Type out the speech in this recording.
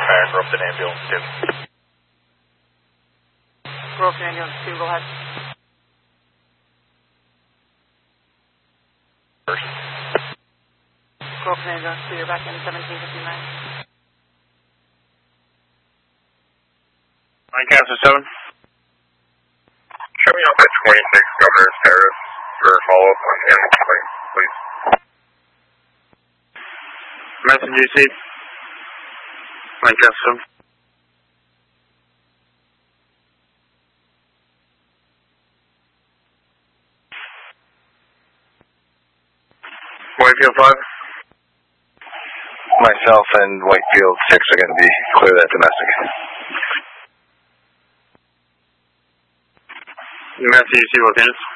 fire, Gropton ambulance 2. Gropton ambulance 2, go ahead. First. Gropton ambulance 2, you're back in 1759. Lancaster 7. Show me off at 26 Governor's Terrace for a follow-up on the ambulance plane, please. Message GC. Lancaster 7. Whitefield 5. Myself and Whitefield 6 are going to be clear that domestic. Message GC, both units.